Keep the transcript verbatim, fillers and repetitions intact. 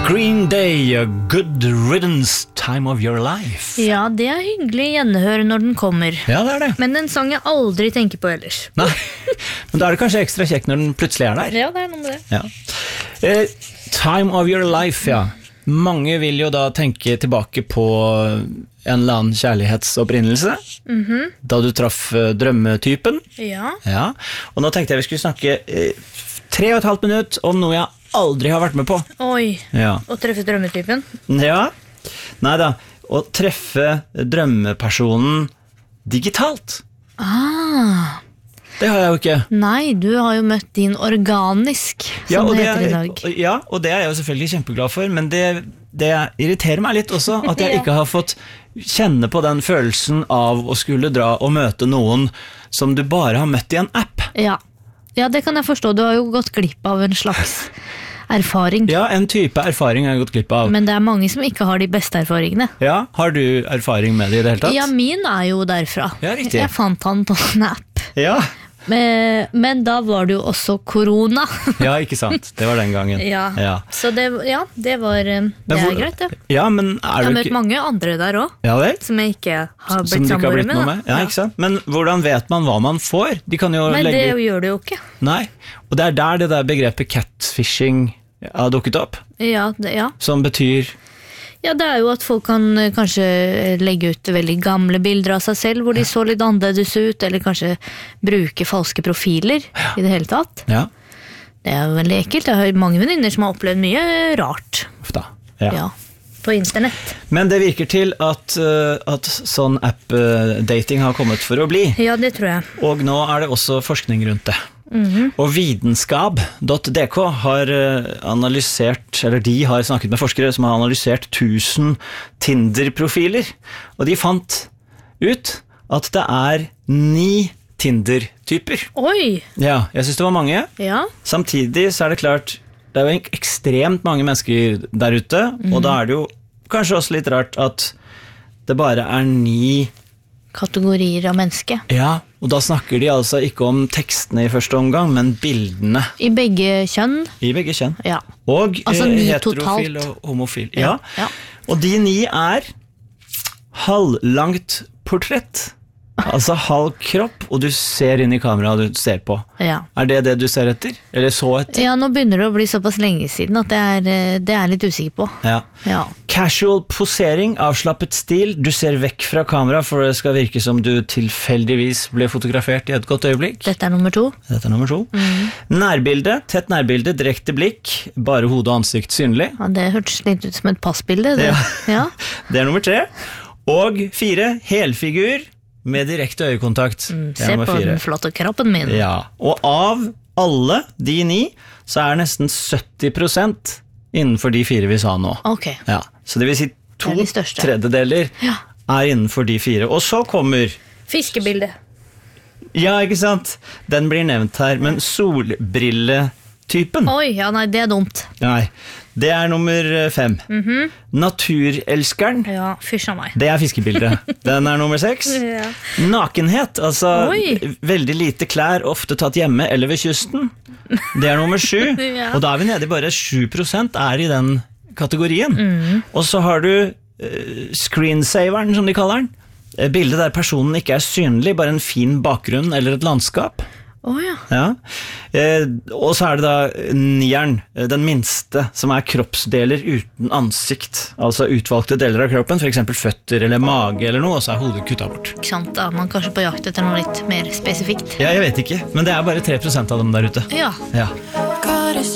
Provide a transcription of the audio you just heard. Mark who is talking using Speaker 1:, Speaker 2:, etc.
Speaker 1: Green Day, a good riddance time of your life.
Speaker 2: Ja, det er hyggelig gjenhør når den kommer.
Speaker 1: Ja, det er det.
Speaker 2: Men en sang jeg aldri tenker på ellers.
Speaker 1: Nei, men da er det kanskje ekstra kjekt når den plutselig er der.
Speaker 2: Ja, det er noe med det.
Speaker 1: Ja. Eh, time of your life, ja. Mange vil jo da tenke tilbake på en eller annen kjærlighetsopprinnelse, mm-hmm. da du traff uh, drømmetypen.
Speaker 2: Ja.
Speaker 1: Ja. Og nå tenkte jeg vi skulle snakke eh, tre og et halvt minutt om noe jeg aldri har vært med på.
Speaker 2: Oi,
Speaker 1: ja.
Speaker 2: Å treffe drømmetypen?
Speaker 1: Ja, neida, å treffe drømmepersonen digitalt.
Speaker 2: Ah.
Speaker 1: Det har jeg jo ikke.
Speaker 2: Nei, du har jo møtt din organisk, som
Speaker 1: ja,
Speaker 2: det
Speaker 1: heter
Speaker 2: er,
Speaker 1: i dag. Ja, og det er jeg jo selvfølgelig kjempeglad for, men det, det irriterer meg litt også, at jeg ja. ikke har fått kjenne på den følelsen av å skulle dra og møte noen som du bare har møtt i en app.
Speaker 2: Ja. Ja, det kan jeg forstå. Du har jo gått glipp av en slags erfaring.
Speaker 1: Ja, en type erfaring har jeg gått glipp av.
Speaker 2: Men det er mange som ikke har de beste erfaringene.
Speaker 1: Ja, har du erfaring med det i det hele tatt?
Speaker 2: Ja, min er jo derfra.
Speaker 1: Ja, riktig.
Speaker 2: Jeg fant han på en app.
Speaker 1: Ja.
Speaker 2: Men, men da var det jo også korona.
Speaker 1: Ja, ikke sant. Det var den gangen.
Speaker 2: Ja,
Speaker 1: ja.
Speaker 2: Så det, ja, det var det
Speaker 1: hvor,
Speaker 2: er greit, det.
Speaker 1: Ja, men er
Speaker 2: jeg har
Speaker 1: du
Speaker 2: møtt
Speaker 1: ikke...
Speaker 2: mange andre der også,
Speaker 1: ja, vel?
Speaker 2: som jeg ikke har blitt
Speaker 1: som du ikke har blitt
Speaker 2: med.
Speaker 1: Noe med. Ja, ja, ikke sant? Men hvordan vet man hva man får? De kan jo
Speaker 2: Nei,
Speaker 1: legge...
Speaker 2: det gjør det jo ikke.
Speaker 1: Nei, og det er der det der begrepet catfishing har dukket opp.
Speaker 2: Ja, det, ja.
Speaker 1: Som betyr...
Speaker 2: Ja, det er jo at folk kan kanskje legge ut veldig gamle bilder av seg selv, hvor de så litt annerledes ut, eller kanskje bruke falske profiler ja. i det hele tatt.
Speaker 1: Ja.
Speaker 2: Det er jo veldig ekkelt. Jeg har mange venninner som har opplevd mye rart.
Speaker 1: Da. Ja.
Speaker 2: Ja, på internett.
Speaker 1: Men det virker til at, uh, at sånn app-dating har kommet for å bli.
Speaker 2: Ja, det tror jeg.
Speaker 1: Og nå er det også forskning rundt det.
Speaker 2: Mm-hmm.
Speaker 1: Og vitenskap punktum d k har analysert, eller de har snakket med forskere som har analysert tusen Tinder-profiler, og de fant ut at det er ni Tinder-typer.
Speaker 2: Oi!
Speaker 1: Ja, jeg synes det var mange.
Speaker 2: Ja.
Speaker 1: Samtidig så er det klart, det er jo ekstremt mange mennesker der ute, mm. og da er det jo kanskje også litt rart at det bare er ni
Speaker 2: kategorier av menneske.
Speaker 1: Ja, og da snakker de altså ikke om tekstene i første omgang, men bildene.
Speaker 2: I begge kjønn?
Speaker 1: I begge kjønn.
Speaker 2: Ja.
Speaker 1: Og
Speaker 2: altså
Speaker 1: eh,
Speaker 2: ni
Speaker 1: heterofil
Speaker 2: totalt.
Speaker 1: Og homofil. Ja.
Speaker 2: Ja.
Speaker 1: Og de ni er halvlangt portrett. Altså halv kropp, og du ser inn i kameraet du ser på.
Speaker 2: Ja.
Speaker 1: Er det det du ser etter? Eller så etter?
Speaker 2: Ja, nå begynner det å bli såpass lenge siden at det er, det er litt usikker på.
Speaker 1: Ja.
Speaker 2: Ja.
Speaker 1: Casual posering, avslappet stil. Du ser vekk fra kamera, for det skal virke som du tilfeldigvis ble fotografert i et godt øyeblikk.
Speaker 2: Dette er nummer to.
Speaker 1: Dette er nummer to. Mm. Nærbilde, tett nærbilde, direkte blikk, bare hode og ansikt synlig.
Speaker 2: Ja, det hørtes litt ut som et passbilde. Det,
Speaker 1: ja.
Speaker 2: Ja.
Speaker 1: Det er nummer tre. Og fire, helfigur med direkte øyekontakt.
Speaker 2: Mm, se på fire. Den flotte kroppen min.
Speaker 1: Ja, og av alle de ni, så er nesten sytti prosent innenfor de fire vi sa nå.
Speaker 2: Ok.
Speaker 1: Ja, så det vil si to
Speaker 2: de
Speaker 1: tredjedeler
Speaker 2: ja.
Speaker 1: er innenfor de fire. Og så kommer...
Speaker 2: Fiskebilde.
Speaker 1: Ja, ikke sant? Den blir nevnt her, men solbrilletypen.
Speaker 2: Oi, ja, nei, det er dumt.
Speaker 1: Nei, det er nummer fem.
Speaker 2: Mm-hmm.
Speaker 1: Naturelskeren.
Speaker 2: Ja, fysj av meg.
Speaker 1: Det er fiskebildet. Den er nummer seks.
Speaker 2: Ja.
Speaker 1: Nakenhet, altså
Speaker 2: Oi.
Speaker 1: veldig lite klær, ofte tatt hjemme eller ved kysten. Det er nummer sju. Ja. Og da er vi nede i bare sju prosent er i den kategorien. Mm. Og så har du uh, screensaveren, som de kaller den. Bildet der personen ikke er synlig, bare en fin bakgrunn eller et landskap.
Speaker 2: Oh, ja.
Speaker 1: Ja. Eh, og så er det da nieren, den minste, som er kroppsdeler uten ansikt. Altså utvalgte deler av kroppen, for eksempel føtter eller mage eller noe, og så er hodet kuttet bort.
Speaker 2: Ikke sant, da er man kanskje på jakt etter noe litt mer spesifikt.
Speaker 1: Ja, jeg vet ikke, men det er bare tre prosent av dem der ute.
Speaker 2: Ja.
Speaker 1: Ja.